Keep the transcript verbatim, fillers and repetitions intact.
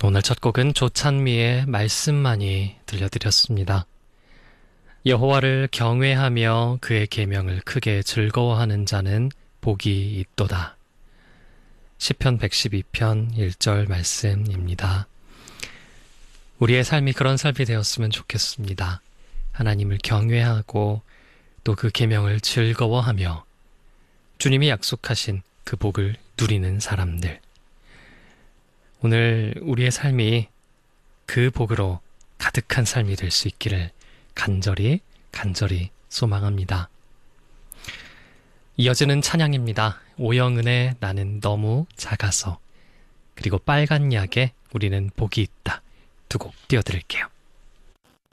오늘 첫 곡은 조찬미의 말씀만이 들려드렸습니다. 여호와를 경외하며 그의 계명을 크게 즐거워하는 자는 복이 있도다. 시편 백십이 편 일 절 말씀입니다. 우리의 삶이 그런 삶이 되었으면 좋겠습니다. 하나님을 경외하고 또 그 계명을 즐거워하며 주님이 약속하신 그 복을 누리는 사람들. 오늘 우리의 삶이 그 복으로 가득한 삶이 될 수 있기를 간절히 간절히 소망합니다. 이어지는 찬양입니다. 오영은의 나는 너무 작아서, 그리고 빨간 약에 우리는 복이 있다. 두 곡 띄워드릴게요.